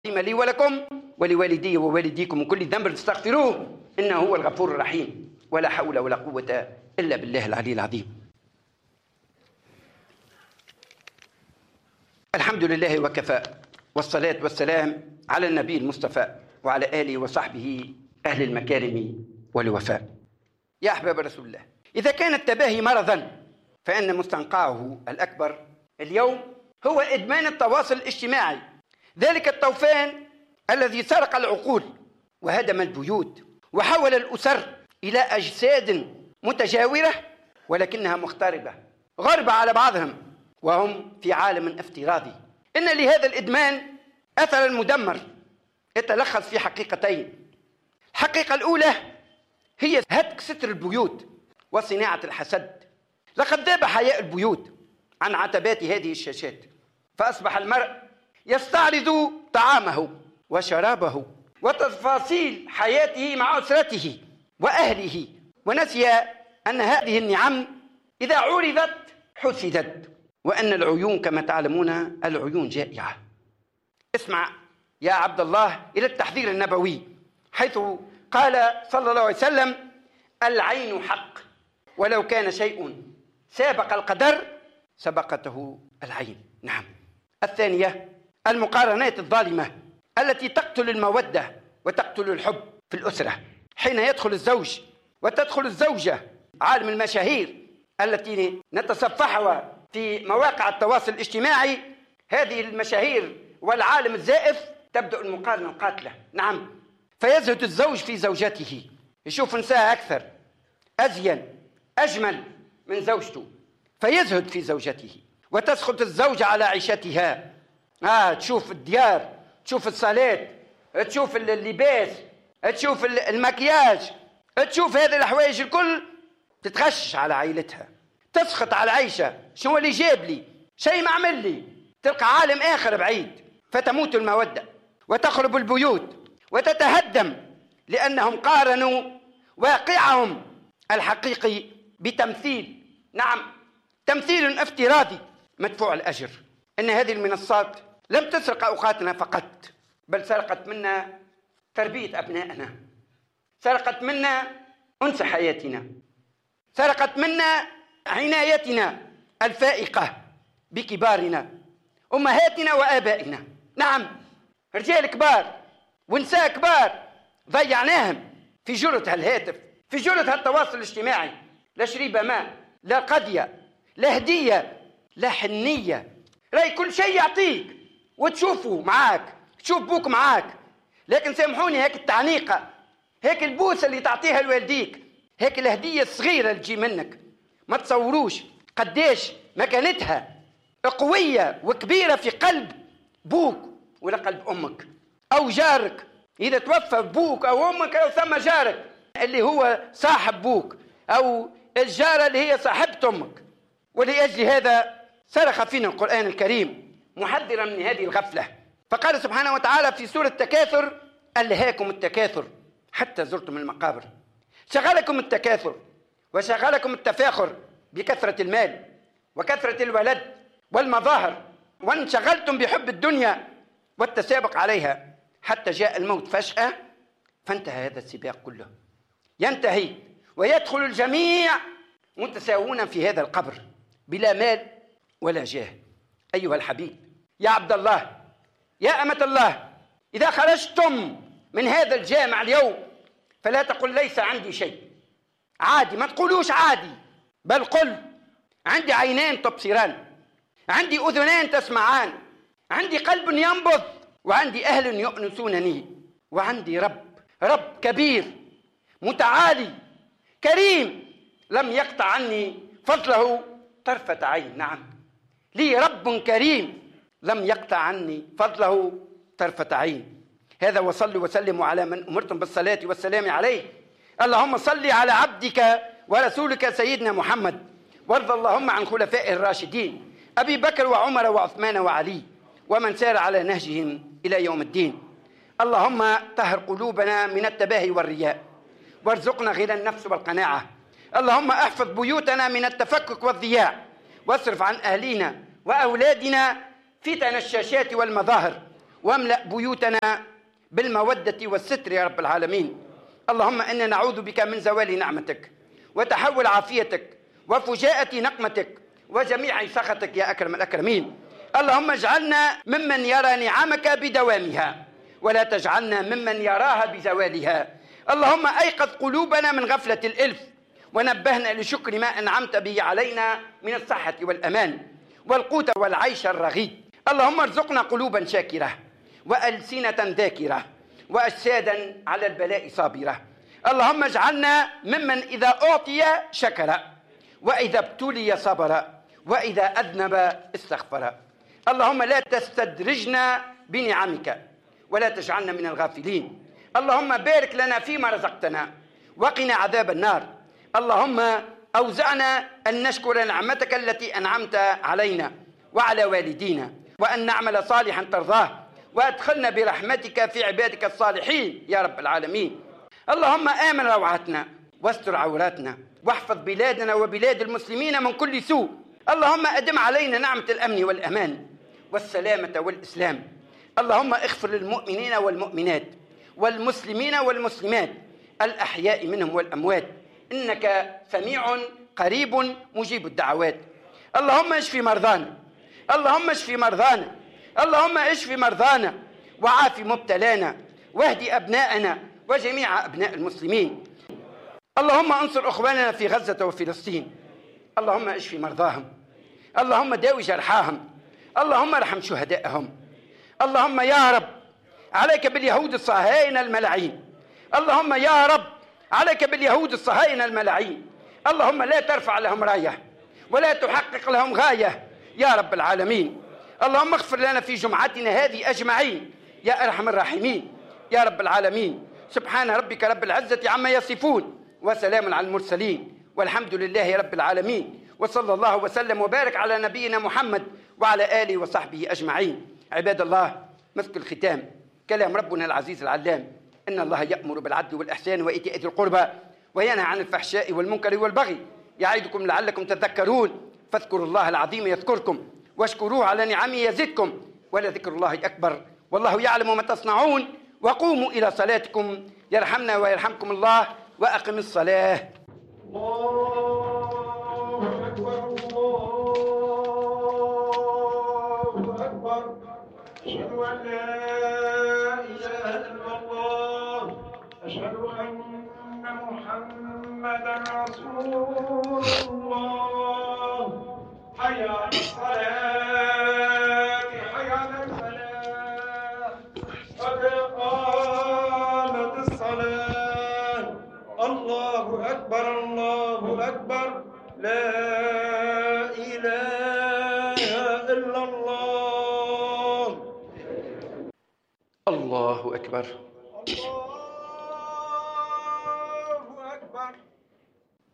لي ولكم ولوالدي ووالديكم من كل ذنب فاستغفروه إنه هو الغفور الرحيم. ولا حول ولا قوة إلا بالله العلي العظيم. الحمد لله وكفى، والصلاة والسلام على النبي المصطفى وعلى آله وصحبه أهل المكارم والوفاء. يا أحباب رسول الله، إذا كان التباهي مرضا فإن مستنقعه الأكبر اليوم هو إدمان التواصل الاجتماعي، ذلك الطوفان الذي سرق العقول وهدم البيوت وحول الأسر إلى أجساد متجاورة ولكنها مغتربة، غربة على بعضهم وهم في عالم افتراضي. إن لهذا الإدمان أثرا مدمر يتلخص في حقيقتين. الحقيقة الأولى هي هتك ستر البيوت وصناعة الحسد. لقد ذاب حياء البيوت عن عتبات هذه الشاشات، فأصبح المرء يستعرض طعامه وشرابه وتفاصيل حياته مع أسرته وأهله، ونسي أن هذه النعم إذا عرضت حسدت، وأن العيون كما تعلمون العيون جائعة. اسمع يا عبد الله إلى التحذير النبوي، حيث قال صلى الله عليه وسلم: العين حق، ولو كان شيء سابق القدر سبقته العين. نعم. الثانية المقارنات الظالمة التي تقتل المودة وتقتل الحب في الأسرة، حين يدخل الزوج وتدخل الزوجة عالم المشاهير التي نتصفحها في مواقع التواصل الاجتماعي. هذه المشاهير والعالم الزائف تبدأ المقارنة القاتلة. نعم. فيزهد الزوج في زوجته، يشوف نساء أكثر أزين أجمل من زوجته فيزهد في زوجته، وتسقط الزوجة على عيشتها. تشوف الديار، تشوف الصالات، تشوف اللباس، تشوف المكياج، تشوف هذه الحوايج الكل، تتغشش على عائلتها، تسقط على عيشة. شنو اللي جاب لي؟ شيء ما عمل لي. تلقى عالم آخر بعيد، فتموت المودة وتخرب البيوت وتتهدم، لأنهم قارنوا واقعهم الحقيقي بتمثيل. نعم، تمثيل افتراضي مدفوع الأجر. إن هذه المنصات لم تسرق أوقاتنا فقط، بل سرقت منا تربية أبنائنا، سرقت منا أنس حياتنا، سرقت منا عنايتنا الفائقة بكبارنا، أمهاتنا وآبائنا. نعم، رجال كبار ونساء كبار ضيعناهم في جرة هالهاتف، في جرة هالتواصل الاجتماعي. لا شريبة ماء، لا قضية، لا هدية، لا حنية. راي كل شيء يعطيك وتشوفه معاك، تشوف بوك معاك، لكن سامحوني، هيك التعنيقة، هيك البوسة اللي تعطيها لوالديك، هيك الهدية الصغيرة اللي تجي منك، ما تصوروش قديش مكانتها قوية وكبيرة في قلب بوك ولا قلب أمك أو جارك. إذا توفى بوك أو أمك أو ثم جارك اللي هو صاحب بوك أو الجارة اللي هي صاحبة أمك. ولأجل هذا صرخ فينا القرآن الكريم محذرا من هذه الغفلة، فقال سبحانه وتعالى في سورة التكاثر: ألهاكم التكاثر حتى زرتم المقابر. شغلكم التكاثر وشغلكم التفاخر بكثرة المال وكثرة الولد والمظاهر، وانشغلتم بحب الدنيا والتسابق عليها حتى جاء الموت فجأة، فانتهى هذا السباق كله، ينتهي ويدخل الجميع متساوون في هذا القبر بلا مال ولا جاه. أيها الحبيب، يا عبد الله، يا أمة الله، إذا خرجتم من هذا الجامع اليوم فلا تقل ليس عندي شيء. عادي، ما تقولوش عادي، بل قل: عندي عينان تبصران، عندي أذنان تسمعان، عندي قلب ينبض، وعندي أهل يؤنسونني، وعندي رب كبير متعالي كريم لم يقطع عني فضله طرفة عين. نعم، لي رب كريم لم يقطع عني فضله طرفة عين. هذا وصلوا وسلموا على من أمرتم بالصلاة والسلام عليه. اللهم صل على عبدك ورسولك سيدنا محمد، وارض اللهم عن خلفائه الراشدين أبي بكر وعمر وعثمان وعلي ومن سار على نهجهم إلى يوم الدين. اللهم طهر قلوبنا من التباهي والرياء، وارزقنا غنى النفس والقناعة. اللهم احفظ بيوتنا من التفكك والضياع، واصرف عن أهلنا وأولادنا فتن الشاشات والمظاهر، واملأ بيوتنا بالمودة والستر يا رب العالمين. اللهم إنا نعوذ بك من زوال نعمتك وتحول عافيتك وفجاءة نقمتك وجميع سخطك يا أكرم الأكرمين. اللهم اجعلنا ممن يرى نعمك بدوامها ولا تجعلنا ممن يراها بزوالها. اللهم أيقظ قلوبنا من غفلة الإلف ونبهنا لشكر ما أنعمت به علينا من الصحة والأمان والقوت والعيش الرغيد. اللهم ارزقنا قلوبا شاكرة وألسنة ذاكرة وأجسادا على البلاء صابرة. اللهم اجعلنا ممن إذا أعطي شكر وإذا ابتلي صبر وإذا أذنب استغفر. اللهم لا تستدرجنا بنعمك ولا تجعلنا من الغافلين. اللهم بارك لنا فيما رزقتنا وقنا عذاب النار. اللهم أوزعنا أن نشكر نعمتك التي أنعمت علينا وعلى والدينا وأن نعمل صالحا ترضاه وأدخلنا برحمتك في عبادك الصالحين يا رب العالمين. اللهم آمن روعتنا واستر عوراتنا واحفظ بلادنا وبلاد المسلمين من كل سوء. اللهم أدم علينا نعمة الأمن والأمان والسلامة والإسلام. اللهم اغفر للمؤمنين والمؤمنات والمسلمين والمسلمات الأحياء منهم والأموات إنك سميع قريب مجيب الدعوات. اللهم اشف مرضانا اللهم اشف مرضانا اللهم اشف مرضانا وعاف مبتلانا واهد أبناءنا وجميع أبناء المسلمين. اللهم انصر أخواننا في غزة وفلسطين. اللهم اشف مرضاهم. اللهم داوي جرحاهم. اللهم ارحم شهدائهم. اللهم يا رب عليك باليهود الصهاينة الملاعين. اللهم يا رب عليك باليهود الصهاينة الملاعين. اللهم لا ترفع لهم راية ولا تحقق لهم غاية يا رب العالمين. اللهم اغفر لنا في جمعتنا هذه أجمعين يا أرحم الراحمين يا رب العالمين. سبحان ربك رب العزة عما يصفون وسلام على المرسلين والحمد لله رب العالمين. وصلى الله وسلم وبارك على نبينا محمد وعلى آله وصحبه أجمعين. عباد الله، مسك الختام كلام ربنا العزيز العلام: إن الله يأمر بالعدل والإحسان وإيتاء ذي القربى وينهى عن الفحشاء والمنكر والبغي يعظكم لعلكم تذكرون. فاذكروا الله العظيم يذكركم واشكروه على نعمه يزدكم ولذكر الله أكبر والله يعلم ما تصنعون. وقوموا إلى صلاتكم يرحمنا ويرحمكم الله وأقم الصلاة. الله أكبر الله أكبر. أشهد أن لا إله إلا الله. أشهد أن محمدا رسول الله. حي على الصلاة حي على الفلاح قد قامت الصلاة. الله أكبر الله أكبر. لا إله إلا الله. الله أكبر. الله